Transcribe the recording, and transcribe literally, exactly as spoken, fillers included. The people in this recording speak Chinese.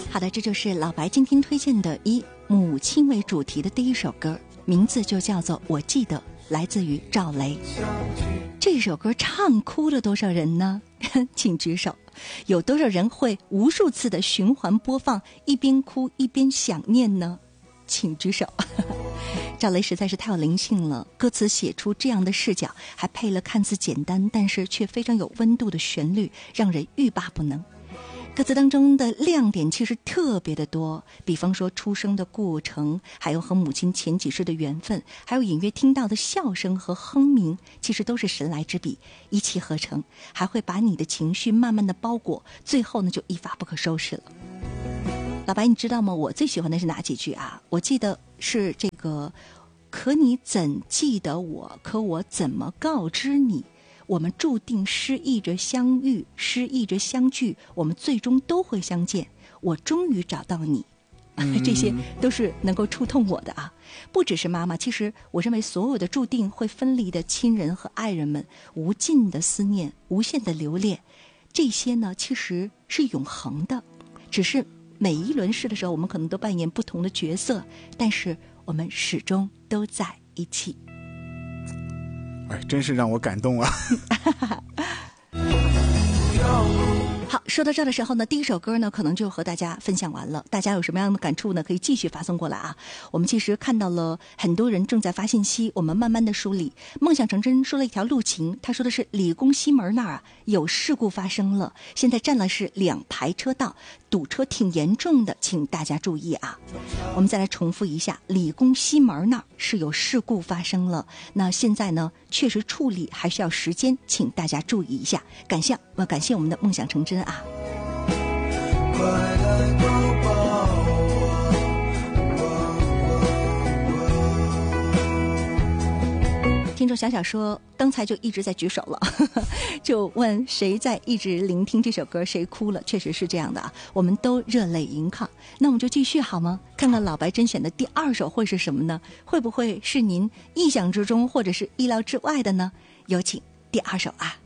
好的，这就是老白今天推荐的以母亲为主题的第一首歌，名字就叫做《我记得》，来自于赵雷。这首歌唱哭了多少人呢？请举手。有多少人会无数次的循环播放，一边哭一边想念呢？请举手。赵雷实在是太有灵性了，歌词写出这样的视角，还配了看似简单但是却非常有温度的旋律，让人欲罢不能。歌词当中的亮点其实特别的多，比方说出生的过程，还有和母亲前几世的缘分，还有隐约听到的笑声和哼鸣，其实都是神来之笔，一气呵成，还会把你的情绪慢慢的包裹，最后呢就一发不可收拾了。老白，你知道吗？我最喜欢的是哪几句啊？我记得是这个，可你怎记得我？可我怎么告知你？我们注定失意着相遇，失意着相聚，我们最终都会相见。我终于找到你，嗯、这些都是能够触痛我的啊！不只是妈妈，其实我认为所有的注定会分离的亲人和爱人们，无尽的思念，无限的留恋，这些呢其实是永恒的。只是每一轮试的时候，我们可能都扮演不同的角色，但是我们始终都在一起。 哎，真是让我感动啊！ 好，说到这儿的时候呢，第一首歌呢可能就和大家分享完了，大家有什么样的感触呢？可以继续发送过来啊。我们其实看到了很多人正在发信息，我们慢慢的梳理。梦想成真说了一条路情，他说的是理工西门那儿啊有事故发生了，现在占了是两排车道，堵车挺严重的，请大家注意啊。我们再来重复一下，理工西门那儿是有事故发生了，那现在呢确实处理还需要时间，请大家注意一下。感谢我感谢我们的梦想成真啊。快来抱抱听众小小说刚才就一直在举手了，呵呵，就问谁在一直聆听这首歌，谁哭了。确实是这样的啊，我们都热泪盈眶。那我们就继续好吗？看看老白甄选的第二首会是什么呢？会不会是您意想之中或者是意料之外的呢？有请第二首啊。